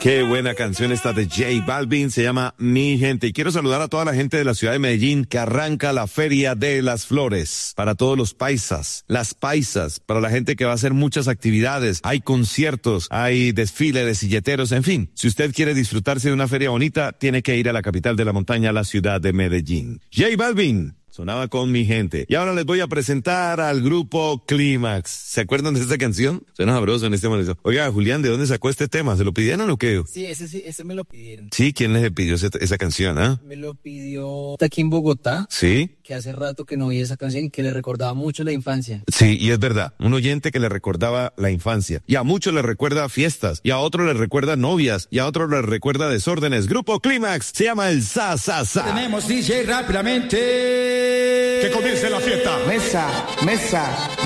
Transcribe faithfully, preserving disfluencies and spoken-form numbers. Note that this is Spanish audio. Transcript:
Qué buena canción esta de J Balvin, se llama Mi Gente. Y quiero saludar a toda la gente de la ciudad de Medellín que arranca la Feria de las Flores. Para todos los paisas, las paisas, para la gente que va a hacer muchas actividades. Hay conciertos, hay desfile de silleteros, en fin. Si usted quiere disfrutarse de una feria bonita, tiene que ir a la capital de la montaña, la ciudad de Medellín. J Balvin sonaba con Mi Gente. Y ahora les voy a presentar al grupo Clímax. ¿Se acuerdan de esta canción? Suena sabroso en este momento. Oiga, Julián, ¿de dónde sacó este tema? ¿Se lo pidieron o qué? Sí, ese sí, ese me lo pidieron. Sí, ¿quién les pidió esa, esa canción, ah? Me lo pidió aquí en Bogotá. Sí. Que hace rato que no oí esa canción y que le recordaba mucho la infancia. Sí, y es verdad. Un oyente que le recordaba la infancia. Y a muchos les recuerda fiestas. Y a otros les recuerda novias. Y a otros les recuerda desórdenes. Grupo Clímax se llama el Sa Sa Sa. Tenemos D J rápidamente. Que comience la fiesta. Mesa, mesa.